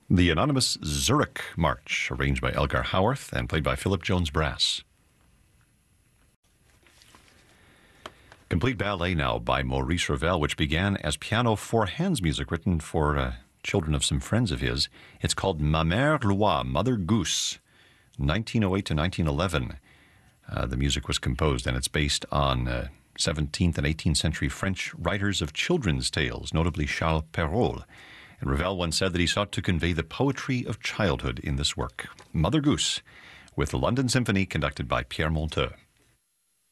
The anonymous Zurich March, arranged by Elgar Howarth and played by Philip Jones Brass. Complete ballet now by Maurice Ravel, which began as piano for hands music written for children of some friends of his. It's called Ma Mère Loie, Mother Goose, 1908 to 1911. The music was composed, and it's based on 17th and 18th century French writers of children's tales, notably Charles Perrault. And Ravel once said that he sought to convey the poetry of childhood in this work. Mother Goose, with the London Symphony conducted by Pierre Monteux.